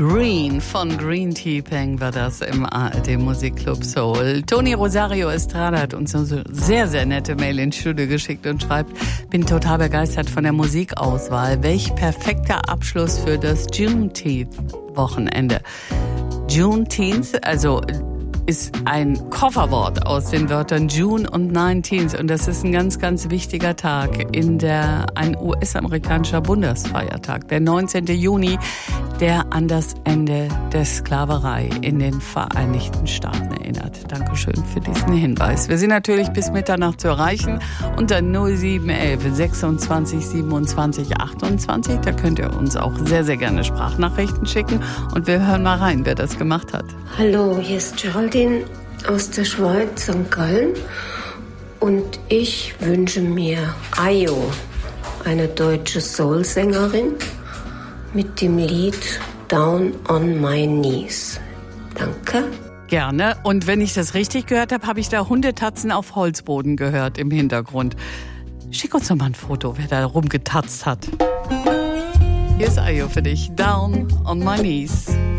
Green von Green Tea Peng war das im ARD Musikclub Soul. Toni Rosario Estrada hat uns eine sehr, sehr nette Mail ins Studio geschickt und schreibt, bin total begeistert von der Musikauswahl. Welch perfekter Abschluss für das Juneteenth-Wochenende. Juneteenth, also ist ein Kofferwort aus den Wörtern June und 19th und das ist ein ganz, ganz wichtiger Tag ein US-amerikanischer Bundesfeiertag, der 19. Juni, der an das Ende der Sklaverei in den Vereinigten Staaten erinnert. Dankeschön für diesen Hinweis. Wir sind natürlich bis Mitternacht zu erreichen unter 0711 26 27 28. Da könnt ihr uns auch sehr, sehr gerne Sprachnachrichten schicken und wir hören mal rein, wer das gemacht hat. Hallo, hier ist Geraldine aus der Schweiz, St. Gallen. Und ich wünsche mir Ayo, eine deutsche Soul-Sängerin, mit dem Lied Down on My Knees. Danke. Gerne. Und wenn ich das richtig gehört habe, habe ich da Hundetatzen auf Holzboden gehört im Hintergrund. Schick uns doch mal ein Foto, wer da rumgetatzt hat. Hier ist Ayo für dich. Down on My Knees.